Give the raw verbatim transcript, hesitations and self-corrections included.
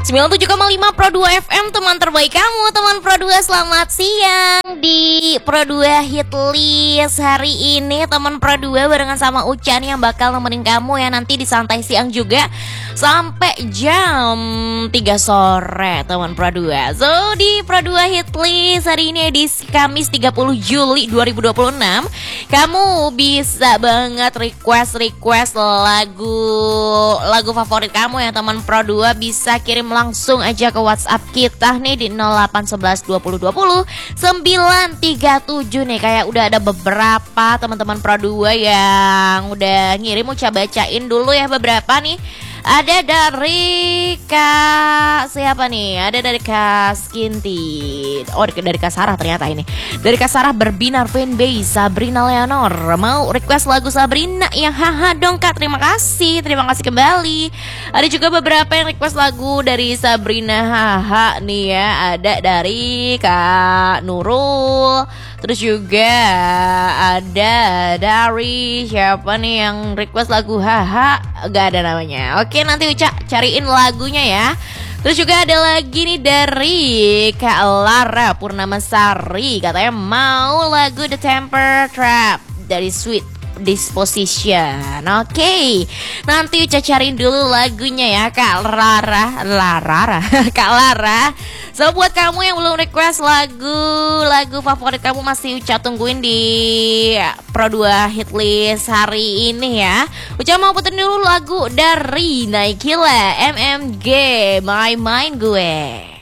sembilan puluh tujuh koma lima Pro dua F M, teman terbaik kamu, teman Pro dua. Selamat siang di Pro dua Hit List hari ini, teman Pro dua barengan sama Ucan yang bakal nemenin kamu ya nanti di santai siang juga sampai jam tiga sore, teman Pro dua. So di Pro dua Hit List hari ini edisi Kamis tiga puluh Juli dua ribu dua puluh enam, kamu bisa banget request request lagu lagu favorit kamu ya teman Pro dua. Bisa kirim langsung aja ke WhatsApp kita nih di nol delapan satu satu dua nol dua nol sembilan tiga tujuh nih. Kayak udah ada beberapa teman-teman Pro dua yang udah ngirim, mau coba bacain dulu ya beberapa nih. Ada dari Kak siapa nih? Ada dari Kak Skinty. Oh, dari Kak Sarah ternyata ini. Dari Kak Sarah berbinar fanbase Sabrina Leonor. Mau request lagu Sabrina yang haha dong Kak. Terima kasih. Terima kasih kembali. Ada juga beberapa yang request lagu dari Sabrina haha nih ya. Ada dari Kak Nurul. Terus juga ada dari siapa nih yang request lagu haha, gak ada namanya. Oke, nanti Uca cariin lagunya ya. Terus juga ada lagi nih dari Kak Lara Purnamasari, katanya mau lagu The Temper Trap dari Sweet Disposition. Oke, okay. Nanti Uca cariin dulu lagunya ya Kak Lara Lara Kak Lara. So buat kamu yang belum request lagu lagu favorit kamu, masih Uca tungguin di Pro dua Hit List hari ini ya. Uca mau puterin dulu lagu dari Naikila M M G, My Mind Gue.